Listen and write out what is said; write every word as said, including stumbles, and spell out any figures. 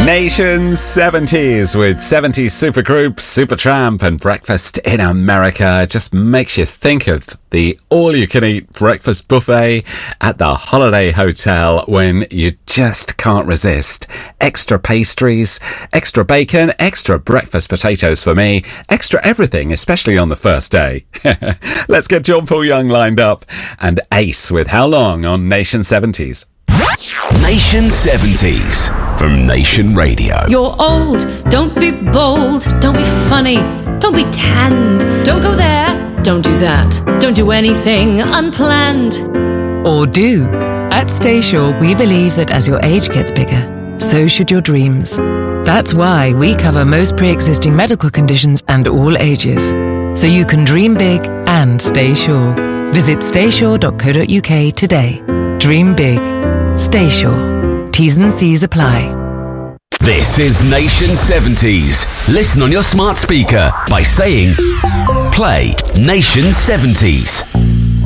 Nation seventies with seventies supergroup Supertramp and Breakfast in America. Just makes you think of the all-you-can-eat breakfast buffet at the Holiday Hotel when you just can't resist. Extra pastries, extra bacon, extra breakfast potatoes for me, extra everything, especially on the first day. Let's get John Paul Young lined up and Ace with How Long on Nation seventies. Nation seventies from Nation Radio. You're old, don't be bold, don't be funny, don't be tanned, don't go there, don't do that, don't do anything unplanned. Or do. At Staysure, we believe that as your age gets bigger, so should your dreams. That's why we cover most pre-existing medical conditions and all ages, so you can dream big and stay sure. Visit staysure dot co dot uk today. Dream big. Stay sure. T's and C's apply. This is Nation seventies. Listen on your smart speaker by saying, play Nation seventies.